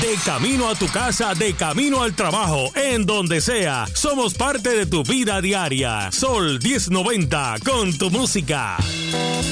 De camino a tu casa, de camino al trabajo, en donde sea. Somos parte de tu vida diaria. Sol 1090, con tu música.